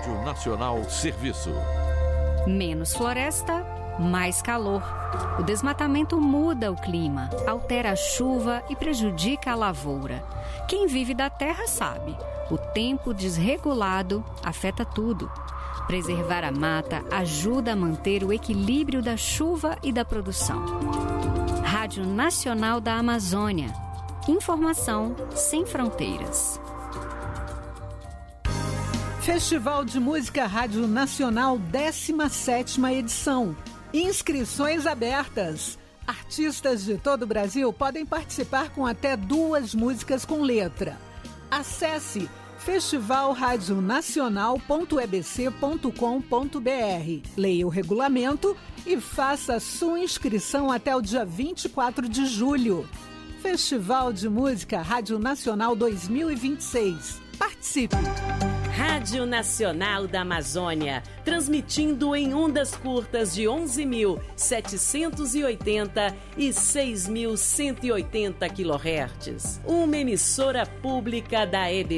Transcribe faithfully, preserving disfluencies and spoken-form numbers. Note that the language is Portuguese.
Rádio Nacional Serviço. Menos floresta, mais calor. O desmatamento muda o clima, altera a chuva e prejudica a lavoura. Quem vive da terra sabe, o tempo desregulado afeta tudo. Preservar a mata ajuda a manter o equilíbrio da chuva e da produção. Rádio Nacional da Amazônia. Informação sem fronteiras. Festival de Música Rádio Nacional, décima sétima edição. Inscrições abertas. Artistas de todo o Brasil podem participar com até duas músicas com letra. Acesse festival rádio nacional ponto e b c ponto com ponto b r. Leia o regulamento e faça sua inscrição até o dia vinte e quatro de julho. Festival de Música Rádio Nacional dois mil e vinte e seis. Participe! Rádio Nacional da Amazônia, transmitindo em ondas curtas de onze mil setecentos e oitenta e seis mil cento e oitenta quilohertz. Uma emissora pública da E B